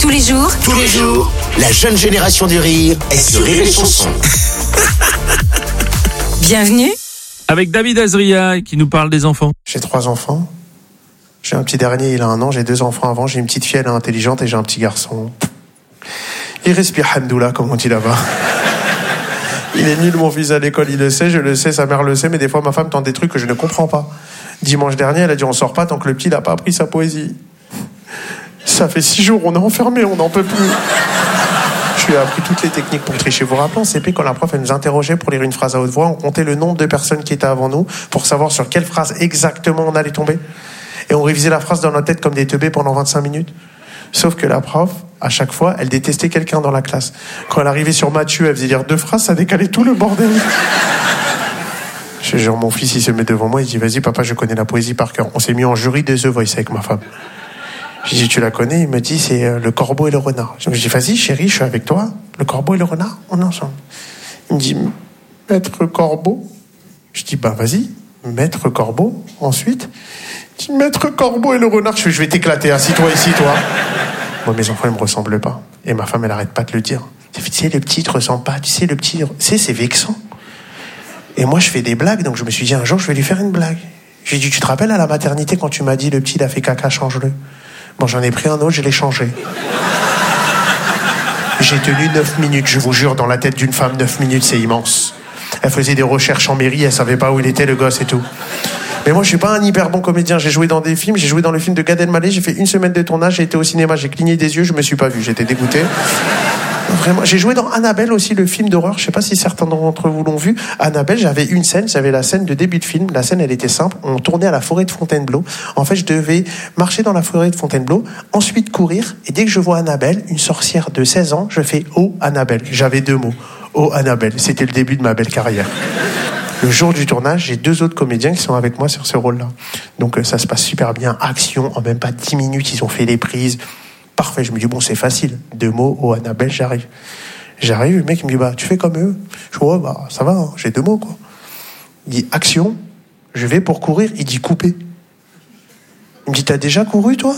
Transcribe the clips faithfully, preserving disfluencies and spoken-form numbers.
Tous les jours, Tous les jours, la jeune génération du rire est sur Rire et Chanson. bienvenue. Avec David Azria qui nous parle des enfants. J'ai trois enfants. J'ai un petit dernier, il a un an. J'ai deux enfants avant. J'ai une petite fille, elle est intelligente. Et j'ai un petit garçon. Il respire Hamdoullah, comme on dit là-bas. Il est nul, mon fils, à l'école. Il le sait, je le sais, sa mère le sait. Mais des fois, ma femme tente des trucs que je ne comprends pas. Dimanche dernier, elle a dit on sort pas tant que le petit n'a pas appris sa poésie. Ça fait six jours, on est enfermés, on n'en peut plus. Je lui ai appris toutes les techniques pour tricher. Vous vous rappelez, en C P, quand la prof elle nous interrogeait pour lire une phrase à haute voix, on comptait le nombre de personnes qui étaient avant nous pour savoir sur quelle phrase exactement on allait tomber. Et on révisait la phrase dans notre tête comme des teubés pendant vingt-cinq minutes. Sauf que la prof, à chaque fois, elle détestait quelqu'un dans la classe. Quand elle arrivait sur Mathieu, elle faisait lire deux phrases, ça décalait tout le bordel. Je jure, mon fils, il se met devant moi, il dit, vas-y, papa, je connais la poésie par cœur. On s'est mis en jury de The Voice avec ma femme. Je dis, tu la connais? Il me dit, c'est euh, le corbeau et le renard. Je me dis, vas-y, chérie, je suis avec toi. Le corbeau et le renard, on est ensemble. Il me dit, maître corbeau. Je dis, bah, vas-y, maître corbeau. Ensuite, il dit, maître corbeau et le renard. Je fais, je vais t'éclater, assis-toi ici, toi. Moi, mes enfants, ils me ressemblent pas. Et ma femme, elle arrête pas de le dire. Tu sais, le petit, il te ressemble pas. Tu sais, le petit, tu sais, c'est vexant. Et moi, je fais des blagues, donc je me suis dit, un jour, je vais lui faire une blague. J'ai dit, tu te rappelles à la maternité quand tu m'as dit, le petit, il a fait caca, change-le. Bon, j'en ai pris un autre, je l'ai changé. J'ai tenu neuf minutes, je vous jure, dans la tête d'une femme, neuf minutes, c'est immense. Elle faisait des recherches en mairie, elle savait pas où il était, le gosse et tout. Mais moi, je suis pas un hyper bon comédien. J'ai joué dans des films, j'ai joué dans le film de Gad Elmaleh, j'ai fait une semaine de tournage, j'ai été au cinéma, j'ai cligné des yeux, je me suis pas vu, j'étais dégoûté. Vraiment, j'ai joué dans Annabelle aussi, le film d'horreur. Je sais pas si certains d'entre vous l'ont vu. Annabelle, j'avais une scène, j'avais la scène de début de film. La scène, elle était simple. On tournait à la forêt de Fontainebleau. En fait, je devais marcher dans la forêt de Fontainebleau, ensuite courir. Et dès que je vois Annabelle, une sorcière de seize ans, je fais « Oh, Annabelle ». J'avais deux mots. « Oh, Annabelle ». C'était le début de ma belle carrière. Le jour du tournage, j'ai deux autres comédiens qui sont avec moi sur ce rôle-là. Donc, ça se passe super bien. Action, en même pas dix minutes, ils ont fait les prises. Parfait, je me dis, bon, c'est facile. Deux mots, oh, Annabelle, j'arrive. J'arrive, le mec, il me dit, bah, tu fais comme eux. Je dis, ouais, bah, ça va, hein, j'ai deux mots, quoi. Il dit, action, je vais pour courir. Il dit, couper. Il me dit, t'as déjà couru, toi?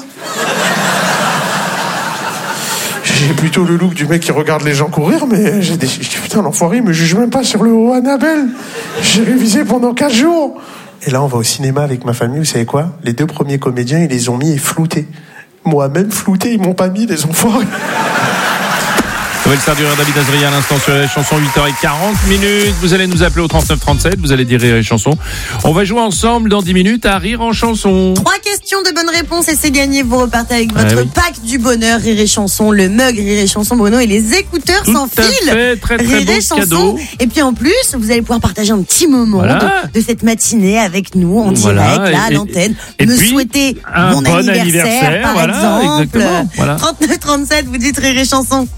J'ai plutôt le look du mec qui regarde les gens courir, mais j'ai des... Je dis, putain, l'enfoiré, il me juge même pas sur le oh, Annabelle. J'ai révisé pendant quatre jours. Et là, on va au cinéma avec ma famille, vous savez quoi? Les deux premiers comédiens, ils les ont mis et floutés. Moi-même flouté, ils m'ont pas mis, les enfoirés. Nouvelle star du rire, David Azria à l'instant sur les chansons, huit heures quarante minutes. Vous allez nous appeler au trente-neuf trente-sept, vous allez dire Rire et Chanson. On va jouer ensemble dans dix minutes à Rire en chanson. Trois questions de bonnes réponses et c'est gagné. Vous repartez avec votre ah, oui. pack du bonheur Rire et Chanson, le mug Rire et Chanson Bruno et les écouteurs Tout sans à fil. fait, très, très Rire beau et Chanson. cadeau. Et puis en plus, vous allez pouvoir partager un petit moment Voilà. de, de cette matinée avec nous en Voilà. direct, là, à et, l'antenne. Et Me puis, souhaiter un mon bon anniversaire, anniversaire par voilà, exemple. Exactement, voilà. trente-neuf trente-sept, vous dites Rire et Chanson.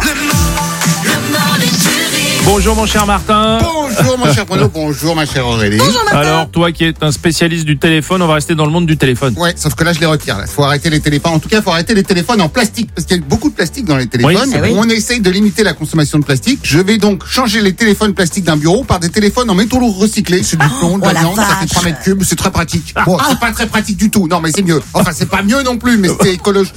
Bonjour mon cher Martin. Bonjour mon cher Bruno, bonjour ma chère Aurélie. Bonjour Martin. Alors toi qui es un spécialiste du téléphone, on va rester dans le monde du téléphone. Ouais, sauf que là je les retire. Il faut arrêter les téléphones. En tout cas, il faut arrêter les téléphones en plastique parce qu'il y a beaucoup de plastique dans les téléphones. Oui, c'est vrai. On essaye de limiter la consommation de plastique. Je vais donc changer les téléphones plastiques d'un bureau par des téléphones en métaux lourds recyclés. C'est du plomb, de oh la la viande, ça fait vache. trois mètres cubes. C'est très pratique. Bon, c'est pas très pratique du tout. Non, mais c'est mieux. Enfin, c'est pas mieux non plus, mais c'est écologique.